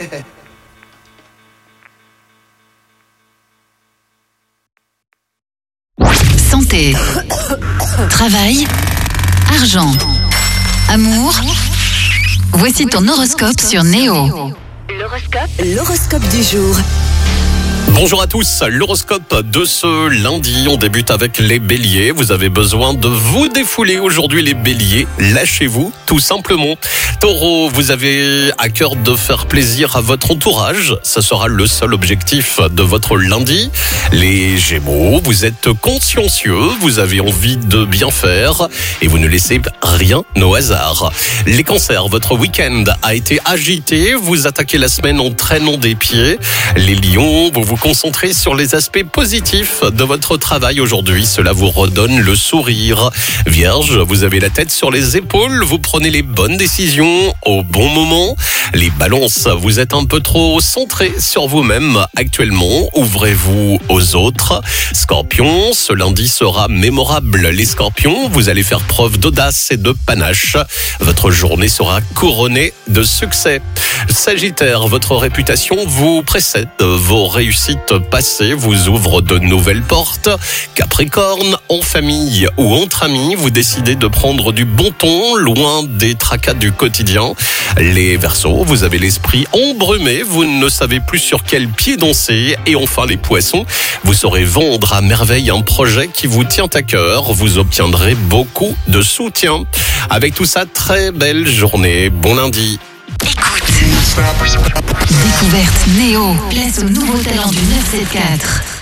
Santé, travail, argent, amour. Voici ton horoscope sur Néo. L'horoscope du jour. Bonjour à tous, l'horoscope de ce lundi, on débute avec les béliers. Vous avez besoin de vous défouler aujourd'hui les béliers, lâchez-vous tout simplement. Taureau, vous avez à cœur de faire plaisir à votre entourage, ça sera le seul objectif de votre lundi. Les gémeaux, vous êtes consciencieux, vous avez envie de bien faire et vous ne laissez rien au hasard. Les cancers, votre week-end a été agité, vous attaquez la semaine en traînant des pieds. Les lions, vous vous concentrez sur les aspects positifs de votre travail aujourd'hui. Cela vous redonne le sourire. Vierge, vous avez la tête sur les épaules. Vous prenez les bonnes décisions au bon moment. Les balances, vous êtes un peu trop centré sur vous-même actuellement. Ouvrez-vous aux autres. Scorpion, ce lundi sera mémorable. Les scorpions, vous allez faire preuve d'audace et de panache. Votre journée sera couronnée de succès. Sagittaire, votre réputation vous précède. Vos réussites passées vous ouvrent de nouvelles portes. Capricorne, en famille ou entre amis, vous décidez de prendre du bon ton, loin des tracas du quotidien. Les Verseaux, vous avez l'esprit embrumé, vous ne savez plus sur quel pied danser. Et enfin les Poissons, vous saurez vendre à merveille un projet qui vous tient à cœur. Vous obtiendrez beaucoup de soutien. Avec tout ça, très belle journée. Bon lundi. Découverte Néo. Place au nouveau talent du 974.